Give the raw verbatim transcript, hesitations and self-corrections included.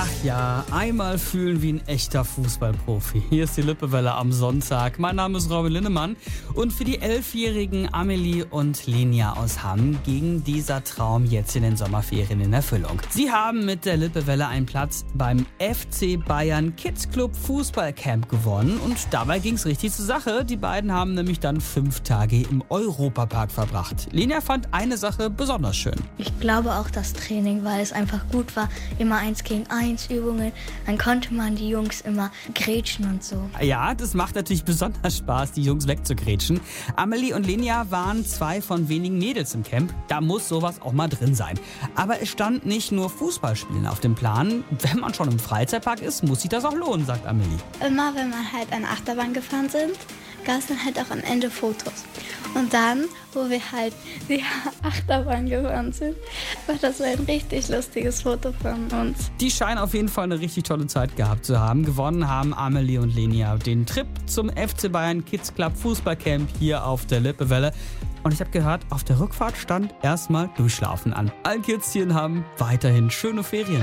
Ach ja, einmal fühlen wie ein echter Fußballprofi. Hier ist die Lippewelle am Sonntag. Mein Name ist Robin Linnemann und für die elfjährigen Amelie und Lenia aus Hamm ging dieser Traum jetzt in den Sommerferien in Erfüllung. Sie haben mit der Lippewelle einen Platz beim F C Bayern Kids Club Fußballcamp gewonnen und dabei ging es richtig zur Sache. Die beiden haben nämlich dann fünf Tage im Europapark verbracht. Lenia fand eine Sache besonders schön. Ich glaube auch das Training, weil es einfach gut war. Immer eins gegen eins Übungen. Dann konnte man die Jungs immer grätschen und so. Ja, das macht natürlich besonders Spaß, die Jungs wegzugrätschen. Amelie und Lenia waren zwei von wenigen Mädels im Camp. Da muss sowas auch mal drin sein. Aber es stand nicht nur Fußballspielen auf dem Plan. Wenn man schon im Freizeitpark ist, muss sich das auch lohnen, sagt Amelie. Immer wenn man halt an Achterbahn gefahren sind, gab es dann halt auch am Ende Fotos. Und dann, wo wir halt die Achterbahn gefahren sind, war das so ein richtig lustiges Foto von uns. Die scheinen auf jeden Fall eine richtig tolle Zeit gehabt zu haben. Gewonnen haben Amelie und Lenia den Trip zum F C Bayern Kids Club Fußballcamp hier auf der Lippewelle. Und ich habe gehört, auf der Rückfahrt stand erstmal Durchschlafen an. Allen Kids hier haben weiterhin schöne Ferien.